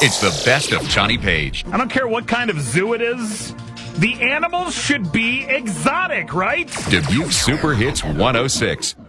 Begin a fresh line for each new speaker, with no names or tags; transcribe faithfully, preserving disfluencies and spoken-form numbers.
It's the best of Johnny Page.
I don't care what kind of zoo it is. The animals should be exotic, right?
Dubuque Super Hits one oh six.